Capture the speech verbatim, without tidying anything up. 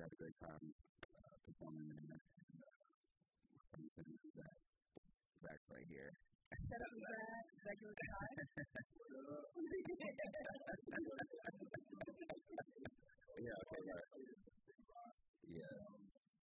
had a great time uh, performing in it. And, uh, that Zach's right here. Shut up, Zach. Zach, you was